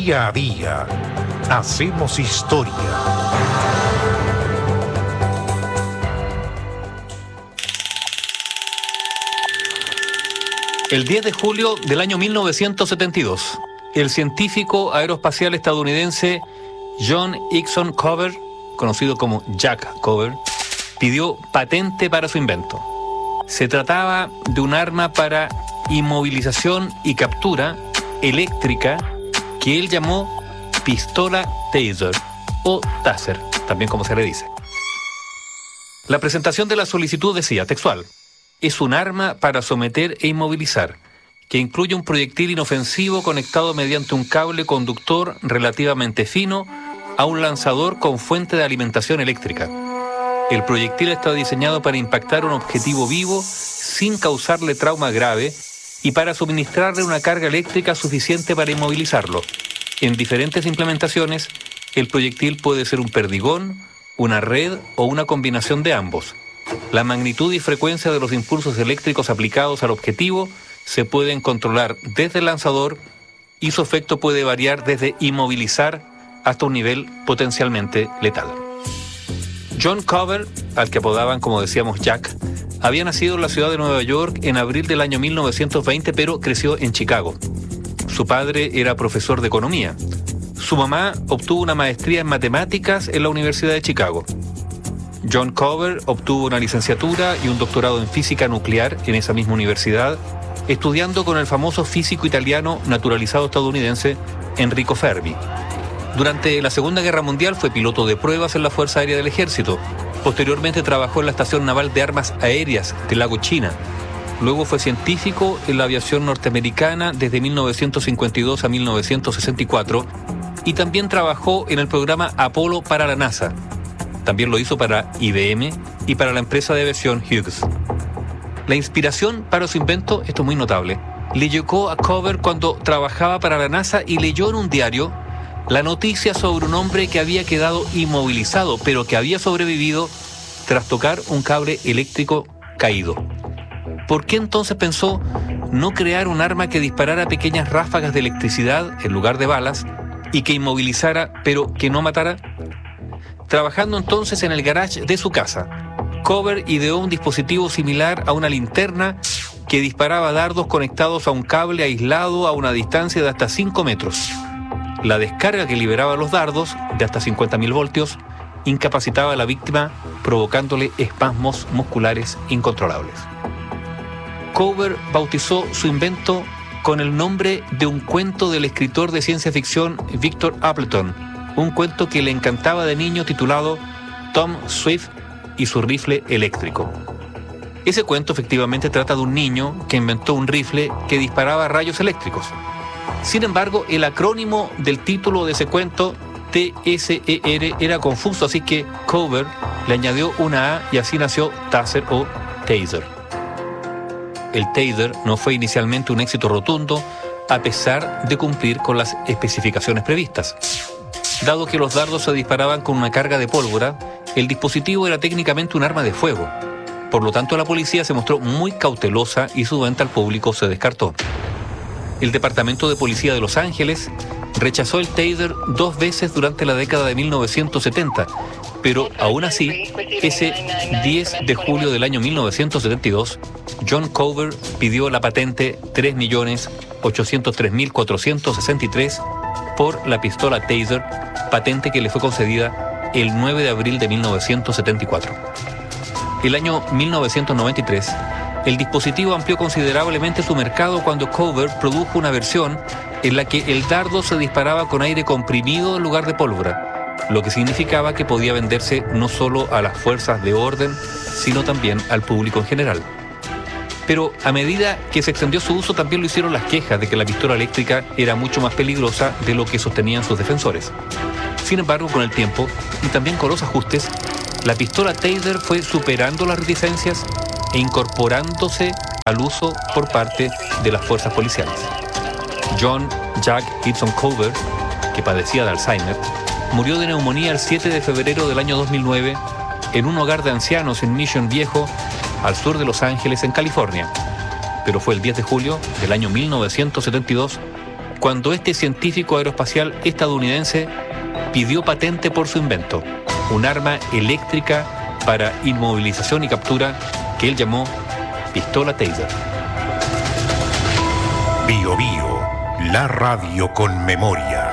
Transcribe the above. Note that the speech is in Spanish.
Día a día hacemos historia. El 10 de julio del año 1972, el científico aeroespacial estadounidense John Hickson Cover, conocido como Jack Cover, pidió patente para su invento. Se trataba de un arma para inmovilización y captura eléctrica que él llamó pistola taser o taser, también como se le dice. La presentación de la solicitud decía, textual: es un arma para someter e inmovilizar, que incluye un proyectil inofensivo conectado mediante un cable conductor relativamente fino a un lanzador con fuente de alimentación eléctrica. El proyectil está diseñado para impactar un objetivo vivo sin causarle trauma grave y para suministrarle una carga eléctrica suficiente para inmovilizarlo. En diferentes implementaciones, el proyectil puede ser un perdigón, una red o una combinación de ambos. La magnitud y frecuencia de los impulsos eléctricos aplicados al objetivo se pueden controlar desde el lanzador y su efecto puede variar desde inmovilizar hasta un nivel potencialmente letal. John Cover, al que apodaban, como decíamos, Jack, había nacido en la ciudad de Nueva York en abril del año 1920, pero creció en Chicago. Su padre era profesor de economía. Su mamá obtuvo una maestría en matemáticas en la Universidad de Chicago. John Cover obtuvo una licenciatura y un doctorado en física nuclear en esa misma universidad, estudiando con el famoso físico italiano naturalizado estadounidense Enrico Fermi. Durante la Segunda Guerra Mundial fue piloto de pruebas en la Fuerza Aérea del Ejército. Posteriormente trabajó en la Estación Naval de Armas Aéreas del Lago China. Luego fue científico en la aviación norteamericana desde 1952 a 1964 y también trabajó en el programa Apolo para la NASA. También lo hizo para IBM y para la empresa de aviación Hughes. La inspiración para su invento, esto es muy notable, le llegó a Cover cuando trabajaba para la NASA y leyó en un diario la noticia sobre un hombre que había quedado inmovilizado, pero que había sobrevivido tras tocar un cable eléctrico caído. ¿Por qué entonces pensó no crear un arma que disparara pequeñas ráfagas de electricidad en lugar de balas y que inmovilizara, pero que no matara? Trabajando entonces en el garage de su casa, Cover ideó un dispositivo similar a una linterna que disparaba dardos conectados a un cable aislado a una distancia de hasta 5 metros. La descarga que liberaba los dardos, de hasta 50.000 voltios, incapacitaba a la víctima, provocándole espasmos musculares incontrolables. Cover bautizó su invento con el nombre de un cuento del escritor de ciencia ficción Victor Appleton, un cuento que le encantaba de niño titulado Tom Swift y su rifle eléctrico. Ese cuento efectivamente trata de un niño que inventó un rifle que disparaba rayos eléctricos. Sin embargo, el acrónimo del título de ese cuento, TSER, era confuso, así que Cover le añadió una A y así nació Taser o Taser. El Taser no fue inicialmente un éxito rotundo, a pesar de cumplir con las especificaciones previstas. Dado que los dardos se disparaban con una carga de pólvora, el dispositivo era técnicamente un arma de fuego. Por lo tanto, la policía se mostró muy cautelosa y su venta al público se descartó. El Departamento de Policía de Los Ángeles rechazó el Taser 2 veces durante la década de 1970, pero aún así, ese 10 de julio del año 1972, John Cover pidió la patente 3.803.463 por la pistola Taser, patente que le fue concedida el 9 de abril de 1974. El año 1993, el dispositivo amplió considerablemente su mercado cuando Cover produjo una versión en la que el dardo se disparaba con aire comprimido en lugar de pólvora, lo que significaba que podía venderse no solo a las fuerzas de orden, sino también al público en general. Pero a medida que se extendió su uso, también lo hicieron las quejas de que la pistola eléctrica era mucho más peligrosa de lo que sostenían sus defensores. Sin embargo, con el tiempo, y también con los ajustes, la pistola Taser fue superando las reticencias e incorporándose al uso por parte de las fuerzas policiales. John Jack Hickson Cover, que padecía de Alzheimer, murió de neumonía el 7 de febrero del año 2009 en un hogar de ancianos en Mission Viejo, al sur de Los Ángeles, en California. Pero fue el 10 de julio del año 1972 cuando este científico aeroespacial estadounidense pidió patente por su invento, un arma eléctrica para inmovilización y captura que él llamó pistola Taser. Bio Bio, la radio con memoria.